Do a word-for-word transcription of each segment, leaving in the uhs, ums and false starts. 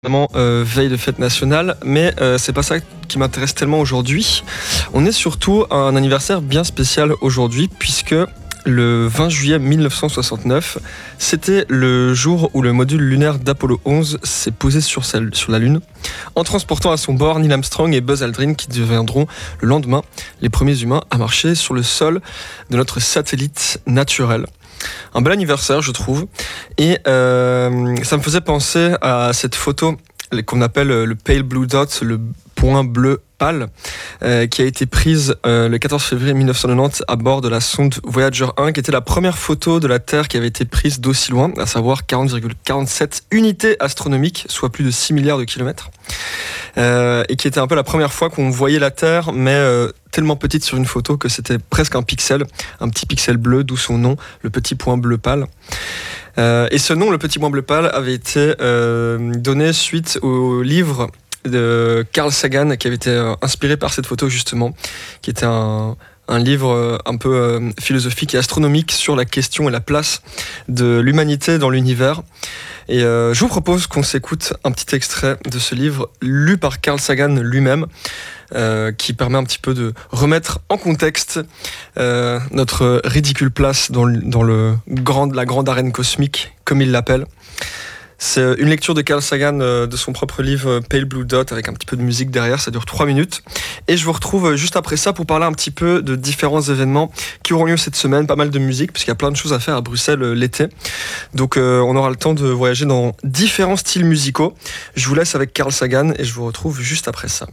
Évidemment, euh, veille de fête nationale, mais euh, c'est pas ça qui m'intéresse tellement aujourd'hui. On est surtout à un anniversaire bien spécial aujourd'hui, puisque le vingt juillet mille neuf cent soixante-neuf, c'était le jour où le module lunaire d'Apollo onze s'est posé sur, sa, sur la Lune, en transportant à son bord Neil Armstrong et Buzz Aldrin, qui deviendront le lendemain les premiers humains à marcher sur le sol de notre satellite naturel. Un bel anniversaire, je trouve. Et euh, ça me faisait penser à cette photo qu'on appelle le Pale Blue Dot, le point bleu pâle, euh, qui a été prise euh, le quatorze février mille neuf cent quatre-vingt-dix à bord de la sonde Voyager un, qui était la première photo de la Terre qui avait été prise d'aussi loin, à savoir quarante virgule quarante-sept unités astronomiques, soit plus de six milliards de kilomètres. Euh, et qui était un peu la première fois qu'on voyait la Terre, mais euh, tellement petite sur une photo que c'était presque un pixel, un petit pixel bleu, d'où son nom, le petit point bleu pâle. Euh, et ce nom, le petit point bleu pâle, avait été euh, donné suite au livre de Carl Sagan, qui avait été euh, inspiré par cette photo justement, qui était un, un livre euh, un peu euh, philosophique et astronomique sur la question et la place de l'humanité dans l'univers. Et euh, je vous propose qu'on s'écoute un petit extrait de ce livre lu par Carl Sagan lui-même, euh, qui permet un petit peu de remettre en contexte euh, notre ridicule place dans, le, dans le grand, la grande arène cosmique, comme il l'appelle. C'est une lecture de Carl Sagan euh, de son propre livre Pale Blue Dot, avec un petit peu de musique derrière, ça dure trois minutes. Et je vous retrouve juste après ça pour parler un petit peu de différents événements qui auront lieu cette semaine, pas mal de musique, puisqu'il y a plein de choses à faire à Bruxelles euh, l'été. Donc euh, on aura le temps de voyager dans différents styles musicaux. Je vous laisse avec Carl Sagan et je vous retrouve juste après ça.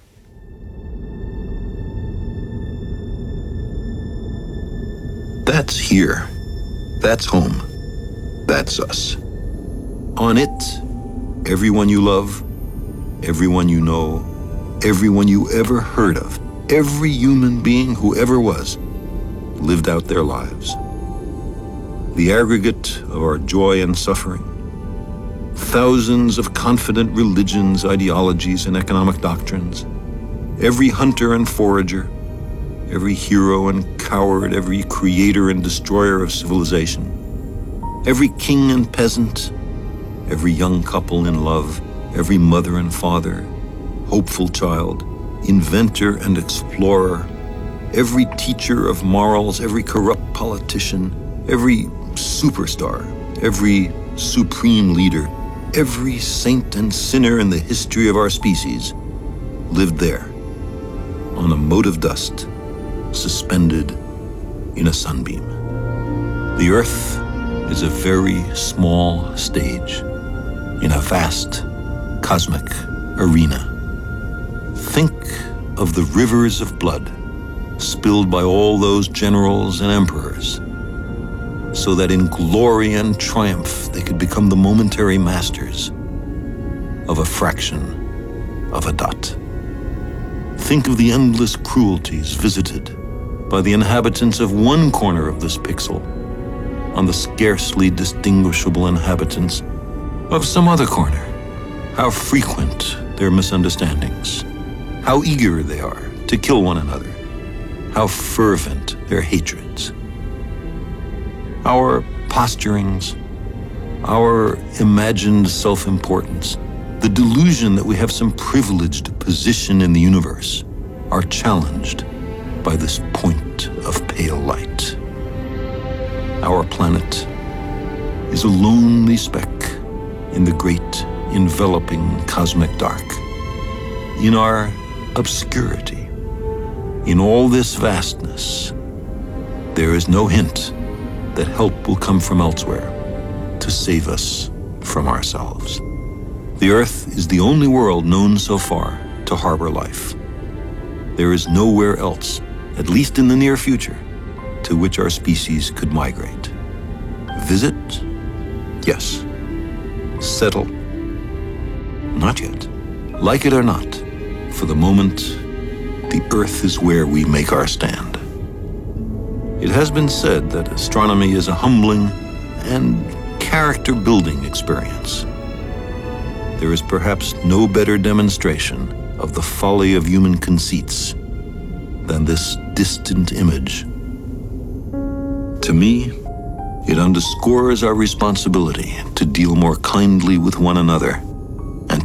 That's here. That's home. That's us. On it, everyone you love, everyone you know, everyone you ever heard of, every human being who ever was, lived out their lives. The aggregate of our joy and suffering, thousands of confident religions, ideologies, and economic doctrines, every hunter and forager, every hero and coward, every creator and destroyer of civilization, every king and peasant, every young couple in love, every mother and father, hopeful child, inventor and explorer, every teacher of morals, every corrupt politician, every superstar, every supreme leader, every saint and sinner in the history of our species lived there, on a mote of dust, suspended in a sunbeam. The Earth is a very small stage in a vast cosmic arena. Think of the rivers of blood spilled by all those generals and emperors, so that in glory and triumph they could become the momentary masters of a fraction of a dot. Think of the endless cruelties visited by the inhabitants of one corner of this pixel on the scarcely distinguishable inhabitants of some other corner. How frequent their misunderstandings, how eager they are to kill one another, how fervent their hatreds. Our posturings, our imagined self-importance, the delusion that we have some privileged position in the universe are challenged by this point of pale light. Our planet is a lonely speck in the great enveloping cosmic dark. In our obscurity, in all this vastness, there is no hint that help will come from elsewhere to save us from ourselves. The Earth is the only world known so far to harbor life. There is nowhere else, at least in the near future, to which our species could migrate. Visit? Yes. Settle? Not yet. Like it or not, for the moment, the Earth is where we make our stand. It has been said that astronomy is a humbling and character-building experience. There is perhaps no better demonstration of the folly of human conceits than this distant image. To me, it underscores our responsibility to deal more kindly with one another